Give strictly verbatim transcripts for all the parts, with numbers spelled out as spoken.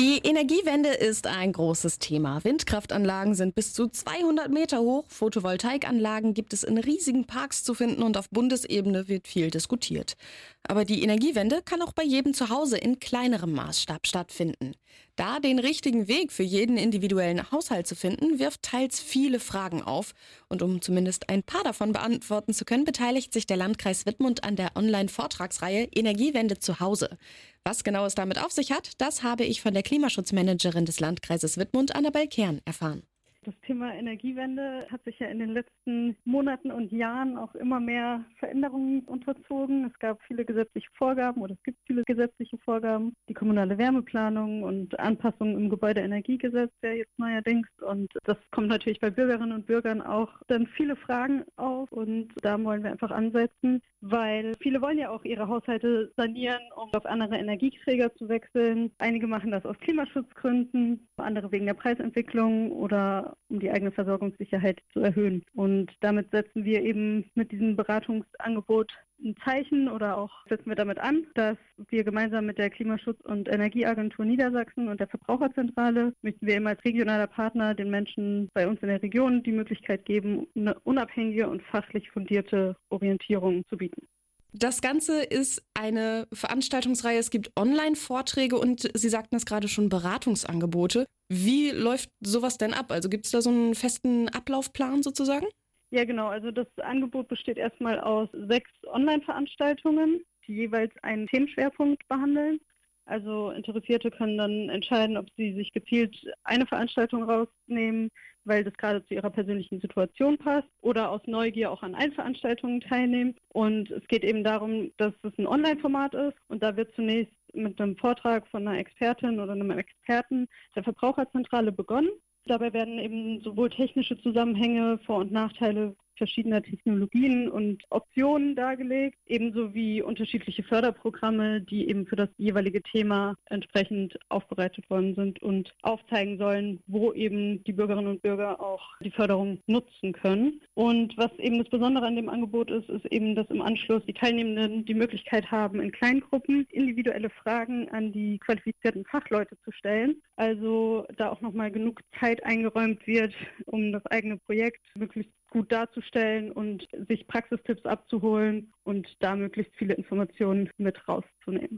Die Energiewende ist ein großes Thema. Windkraftanlagen sind bis zu zweihundert Meter hoch. Photovoltaikanlagen gibt es in riesigen Parks zu finden und auf Bundesebene wird viel diskutiert. Aber die Energiewende kann auch bei jedem zu Hause in kleinerem Maßstab stattfinden. Da den richtigen Weg für jeden individuellen Haushalt zu finden, wirft teils viele Fragen auf. Und um zumindest ein paar davon beantworten zu können, beteiligt sich der Landkreis Wittmund an der Online-Vortragsreihe Energiewende zu Hause. Was genau es damit auf sich hat, das habe ich von der Klimaschutzmanagerin des Landkreises Wittmund, Annabel Kern, erfahren. Das Thema Energiewende hat sich ja in den letzten Monaten und Jahren auch immer mehr Veränderungen unterzogen. Es gab viele gesetzliche Vorgaben oder es gibt viele gesetzliche Vorgaben. Die kommunale Wärmeplanung und Anpassungen im Gebäudeenergiegesetz ja jetzt neuerdings. Und das kommt natürlich bei Bürgerinnen und Bürgern auch dann viele Fragen auf. Und da wollen wir einfach ansetzen, weil viele wollen ja auch ihre Haushalte sanieren, um auf andere Energieträger zu wechseln. Einige machen das aus Klimaschutzgründen, andere wegen der Preisentwicklung oder um die eigene Versorgungssicherheit zu erhöhen. Und damit setzen wir eben mit diesem Beratungsangebot ein Zeichen oder auch setzen wir damit an, dass wir gemeinsam mit der Klimaschutz- und Energieagentur Niedersachsen und der Verbraucherzentrale möchten wir eben als regionaler Partner den Menschen bei uns in der Region die Möglichkeit geben, eine unabhängige und fachlich fundierte Orientierung zu bieten. Das Ganze ist eine Veranstaltungsreihe. Es gibt Online-Vorträge und Sie sagten es gerade schon, Beratungsangebote. Wie läuft sowas denn ab? Also gibt es da so einen festen Ablaufplan sozusagen? Ja, genau. Also das Angebot besteht erstmal aus sechs Online-Veranstaltungen, die jeweils einen Themenschwerpunkt behandeln. Also Interessierte können dann entscheiden, ob sie sich gezielt eine Veranstaltung rausnehmen, weil das gerade zu ihrer persönlichen Situation passt, oder aus Neugier auch an allen Veranstaltungen teilnehmen. Und es geht eben darum, dass es ein Online-Format ist und da wird zunächst mit einem Vortrag von einer Expertin oder einem Experten der Verbraucherzentrale begonnen. Dabei werden eben sowohl technische Zusammenhänge, Vor- und Nachteile verschiedener Technologien und Optionen dargelegt, ebenso wie unterschiedliche Förderprogramme, die eben für das jeweilige Thema entsprechend aufbereitet worden sind und aufzeigen sollen, wo eben die Bürgerinnen und Bürger auch die Förderung nutzen können. Und was eben das Besondere an dem Angebot ist, ist eben, dass im Anschluss die Teilnehmenden die Möglichkeit haben, in Kleingruppen individuelle Fragen an die qualifizierten Fachleute zu stellen. Also da auch nochmal genug Zeit eingeräumt wird, um das eigene Projekt möglichst gut darzustellen und sich Praxistipps abzuholen und da möglichst viele Informationen mit rauszunehmen.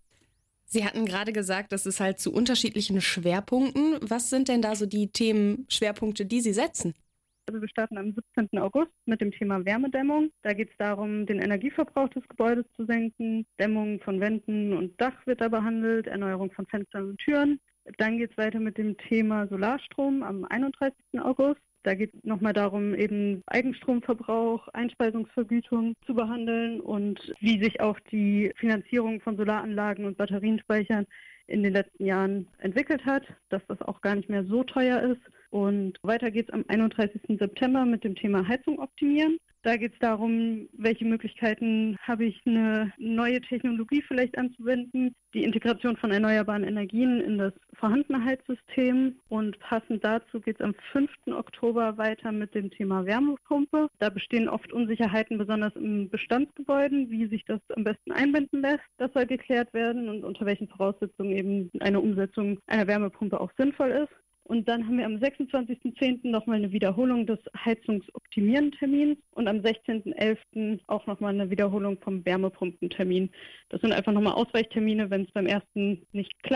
Sie hatten gerade gesagt, das ist halt zu unterschiedlichen Schwerpunkten. Was sind denn da so die Themenschwerpunkte, die Sie setzen? Also wir starten am siebzehnten August mit dem Thema Wärmedämmung. Da geht es darum, den Energieverbrauch des Gebäudes zu senken. Dämmung von Wänden und Dach wird da behandelt, Erneuerung von Fenstern und Türen. Dann geht es weiter mit dem Thema Solarstrom am einunddreißigsten August. Da geht es nochmal darum, eben Eigenstromverbrauch, Einspeisungsvergütung zu behandeln und wie sich auch die Finanzierung von Solaranlagen und Batterienspeichern in den letzten Jahren entwickelt hat, dass das auch gar nicht mehr so teuer ist. Und weiter geht es am einunddreißigsten September mit dem Thema Heizung optimieren. Da geht es darum, welche Möglichkeiten habe ich, eine neue Technologie vielleicht anzuwenden, die Integration von erneuerbaren Energien in das vorhandene Heizsystem. Und passend dazu geht es am fünften Oktober weiter mit dem Thema Wärmepumpe. Da bestehen oft Unsicherheiten, besonders in Bestandsgebäuden, wie sich das am besten einbinden lässt. Das soll geklärt werden und unter welchen Voraussetzungen eben eine Umsetzung einer Wärmepumpe auch sinnvoll ist. Und dann haben wir am sechsundzwanzigsten zehnten nochmal eine Wiederholung des Heizungsoptimieren-Termins und am sechzehnten elften auch nochmal eine Wiederholung vom Wärmepumpentermin. Das sind einfach nochmal Ausweichtermine, wenn es beim ersten nicht klappt.